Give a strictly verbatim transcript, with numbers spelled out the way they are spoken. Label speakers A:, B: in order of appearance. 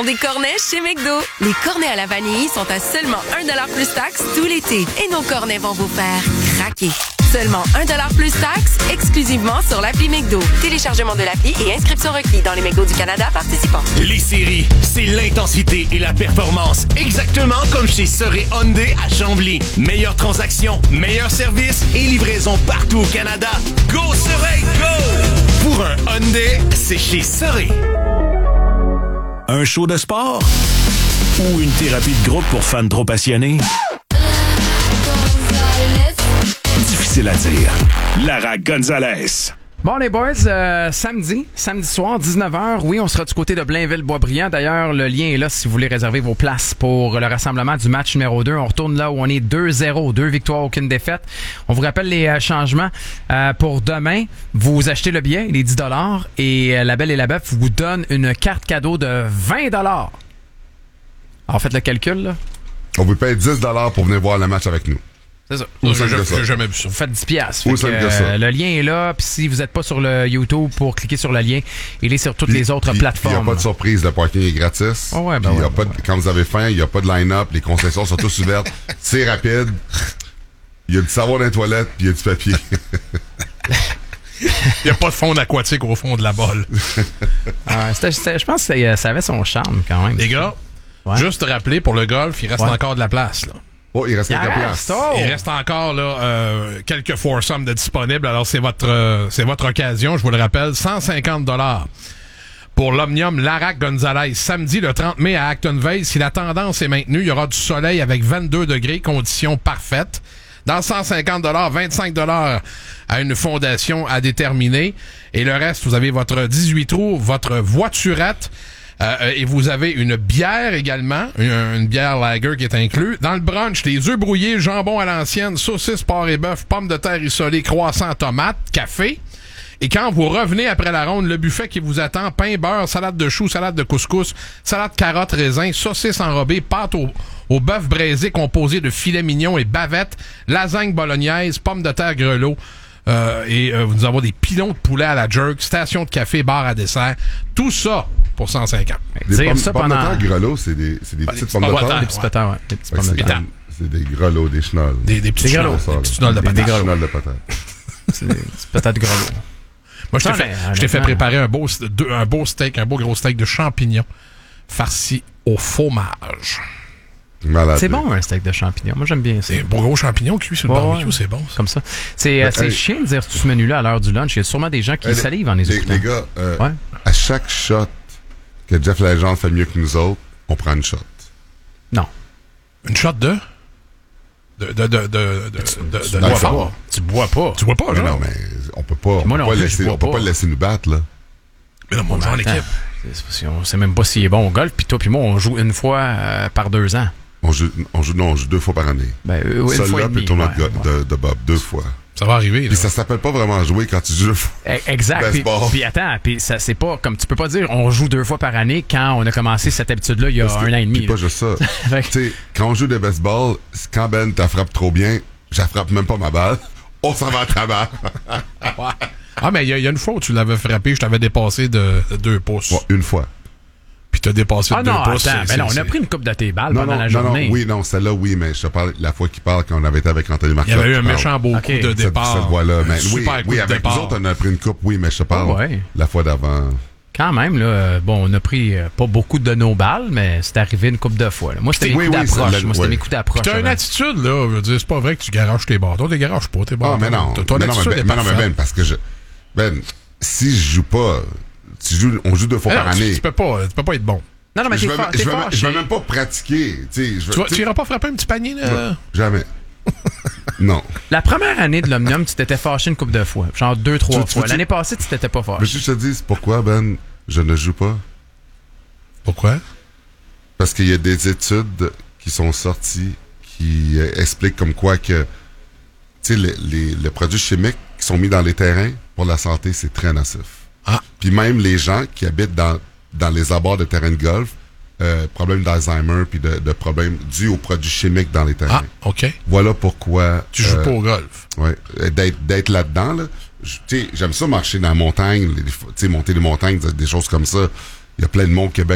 A: des cornets chez McDo. Les cornets à la vanille sont à seulement un dollar plus taxe tout l'été. Et nos cornets vont vous faire craquer. Seulement un dollar plus taxe, exclusivement sur l'appli McDo. Téléchargement de l'appli et inscription requis dans les McDo du Canada participants.
B: Les séries, c'est l'intensité et la performance. Exactement comme chez Soré Hyundai à Chambly. Meilleure transaction, meilleur service et livraison partout au Canada. Go Soré, go! Pour un Hyundai, c'est chez Soré.
C: Un show de sport ou une thérapie de groupe pour fans trop passionnés? Difficile à dire. Lara Gonzalez.
D: Bon, les boys, euh, samedi, samedi soir, dix-neuf heures, oui, on sera du côté de Blainville-Boisbriand. D'ailleurs, le lien est là si vous voulez réserver vos places pour le rassemblement du match numéro deux. On retourne là où on est deux zéro, deux victoires, aucune défaite. On vous rappelle les euh, changements. Euh, pour demain, vous achetez le billet, les dix dollars, et euh, La Belle et la Bœuf vous donne une carte cadeau de vingt dollars. Alors, faites le calcul, là.
E: On vous paye dix dollars pour venir voir le match avec nous.
D: C'est ça.
E: Ou
F: j'ai,
E: ça.
F: j'ai jamais vu ça.
D: Vous faites dix piastres.
E: Ou
D: Fait que,
E: que ça.
D: euh, le lien est là. Puis si vous n'êtes pas sur le YouTube, pour cliquer sur le lien, il est sur toutes
E: Puis,
D: les autres
E: puis,
D: plateformes.
E: Il n'y a pas de surprise, le parking est gratis.
D: Oh ouais, ben
E: Puis, y a
D: ouais,
E: pas
D: ouais.
E: de, quand vous avez faim, il n'y a pas de line-up, les concessions sont tous ouvertes. C'est rapide. Il y a du savon dans les toilettes, puis il y a du papier.
F: Il n'y a pas de fond aquatique au fond de la bolle.
D: Ah, c'était- c'était- je pense que c'était- ça avait son charme quand même.
F: Les gars,
D: Ouais.
F: juste te rappeler, pour le golf, il reste
D: Ouais.
F: encore de la place, là.
E: Oh, il reste
D: Il
E: quelques
D: reste,
E: places.
D: oh!
F: Il reste encore là euh, quelques foursomes de disponibles. Alors, c'est votre euh, c'est votre occasion, je vous le rappelle. cent cinquante dollars pour l'Omnium Larac Gonzalez. Samedi, le trente mai à Acton Vale. Si la tendance est maintenue, il y aura du soleil avec vingt-deux degrés, conditions parfaites. Dans cent cinquante dollars, vingt-cinq dollars à une fondation à déterminer. Et le reste, vous avez votre dix-huit trous, votre voiturette. Euh, et vous avez une bière également, une, une bière lager qui est inclus. Dans le brunch, les œufs brouillés, jambon à l'ancienne, saucisses, porc et bœuf, pommes de terre isolées, croissants, tomates, café. Et quand vous revenez après la ronde, le buffet qui vous attend, pain, beurre, salade de choux, salade de couscous, salade carottes, raisins, saucisses enrobées, pâte au, au bœuf braisé composé de filets mignons et bavettes, lasagne bolognaise, pommes de terre grelots. Euh, et euh, nous avons des pilons de poulet à la jerk, station de café, bar à dessert. Tout ça pour cent cinquante.
E: Des
D: Dire
E: pommes,
D: ça
E: pommes
D: pendant...
E: de terre grelots, c'est des, c'est des
F: Bah,
E: petites
F: des
E: pommes de
F: pommes de
E: terre.
F: terre.
D: Des petits
F: Ouais.
D: potins, ouais. Des petits
E: Fait que
D: pommes de
E: c'est,
D: terre.
E: comme- c'est des grelots, des chenolles.
F: Des, des petits
D: Des
F: chenolles,
D: grelots.
F: des petits chenolles de
D: Des- des
F: patates.
D: grelots.
E: Chenolles de patates.
D: C'est des petits patates de grelots.
F: Moi, je t'ai
D: Ça,
F: fait,
D: mais,
F: je t'ai fait
D: honnêtement-
F: préparer un beau, deux- un beau steak, un beau gros steak de champignons farci au fromage.
E: Malade.
D: C'est bon, un steak de champignons. Moi, j'aime bien ça.
F: C'est un beau gros champignon cuit sur le
D: Ouais,
F: barbecue,
D: ouais.
F: c'est bon. Ça.
D: Comme ça. C'est euh,
E: Ben,
D: c'est
E: hey.
D: chiant de dire tout ce menu-là à l'heure du lunch. Il y a sûrement des gens qui
E: Eh, les-
D: salivent en les
E: les,
D: écoutant.
E: les gars, euh,
D: Ouais.
E: à chaque shot que Jeff Legendre fait mieux que nous autres, on prend une shot.
D: Non.
F: Une shot de? De, de, de, de, de, de, de, de
E: bois
F: Lafort.
E: pas.
D: Tu bois pas.
F: Tu vois pas,
E: Mais
F: genre?
E: non, mais on peut pas, on
D: Moi
E: peut
D: non
E: pas,
D: plus,
E: laisser,
D: je bois
E: on peut
D: pas.
E: pas le laisser nous battre, là.
F: Mais non, mon genre
D: Attends.
F: l'équipe.
D: C'est parce qu'on sait même pas s'il est bon au golf. Puis toi puis moi, on joue une fois euh, par deux ans.
E: On joue, on joue, non, on joue deux fois par année.
D: Ben, euh, une
E: Seul
D: fois et
E: là, puis
D: demi.
E: le tournoi
D: ouais,
E: de, go-
D: ouais.
E: de, de Bob, deux fois.
F: Ça va arriver, là.
E: Puis ça s'appelle pas vraiment jouer quand tu joues deux fois.
D: Eh, Exact. Puis,
E: Baseball.
D: puis attends, puis ça c'est pas comme tu peux pas dire on joue deux fois par année quand on a commencé cette habitude-là il y a
E: Parce que-
D: un an et demi.
E: puis pas
D: là.
E: juste ça.
D: Fait que-
E: Tu sais, quand on joue de baseball, c'est quand Ben t'as frappe trop bien, j'attrape même pas ma balle, on s'en va à ta balle.
F: Ah, mais il y, a- il y a une fois où tu l'avais frappé, je t'avais dépassé de, de deux pouces.
E: Bon, une fois.
F: Puis t'as dépassé
D: Ah
F: de
D: non,
F: deux pouces.
D: attends,
F: c'est-
D: ben non, on
F: c'est-
D: a pris une coupe de tes balles
E: Non,
D: pendant
E: non,
D: la
E: non, non,
D: journée.
E: oui, non, celle-là, oui, mais je te parle la fois qu'il parle quand on avait été avec Anthony
F: Il y
E: Marcotte.
F: avait eu un
E: je parle.
F: méchant beau
D: Ok.
F: coup de
E: Cette,
F: départ.
E: cette voie-là.
F: Un
E: Mais oui,
F: super coup
E: oui,
F: de
E: avec
F: départ.
E: nous autres, on a pris une coupe, oui, mais je te parle
D: Ah ouais.
E: la fois d'avant.
D: Quand même, là, euh, bon, on a pris euh, pas beaucoup de nos balles, mais c'est arrivé une coupe de fois. là. Moi, c'était mes
E: Oui,
D: coups
E: oui,
D: d'approche.
E: ça,
D: Moi, c'était
E: oui.
D: mes coups d'approche.
F: T'as une
D: avant.
F: attitude, là. Je veux dire, c'est pas vrai que tu garages tes bâtons. Tu les garages pas, tes bâtons.
E: Ah, mais non.
F: Ton- Ton
E: mais non, mais
F: attitude
E: ben,
F: est
E: mais non, mais
F: parfaite.
E: Ben, parce que je. Ben, si je joue pas, tu joues, on joue deux fois
F: Mais
E: par
F: non, tu-
E: année.
F: Tu peux pas, tu peux pas être bon.
D: Non, non, mais
E: je
D: t'es
E: vais,
D: fort,
E: je
D: t'es
E: vais-
D: fort.
E: je vais même pas pratiquer. Tu sais, je vais-
F: Tu, vas,
E: tu sais,
F: tu iras pas frapper un petit panier, là?
E: Jamais. non.
D: La première année de l'Omnium, tu t'étais fâché une couple de fois. Genre deux, trois
E: Tu- tu-
D: fois.
E: tu-
D: L'année passée, tu t'étais pas
E: Mais
D: fâché.
E: je te dis, pourquoi, Ben, je ne joue pas?
F: Pourquoi?
E: Parce qu'il y a des études qui sont sorties qui euh, expliquent comme quoi que, tu sais, les, les, les produits chimiques qui sont mis dans les terrains, pour la santé, c'est très nocif.
F: Ah.
E: Puis même les gens qui habitent dans, dans les abords de terrains de golf, euh, problèmes d'Alzheimer puis de, de problèmes dus aux produits chimiques dans les terrains.
F: Ah, OK.
E: Voilà pourquoi...
F: Tu joues
E: euh,
F: pas au golf.
E: Ouais, euh, d'être, d'être là-dedans, là. Je- Tu sais, j'aime ça marcher dans la montagne, les- tu sais, monter les montagnes, des choses comme ça. Il y a plein de monde au Québec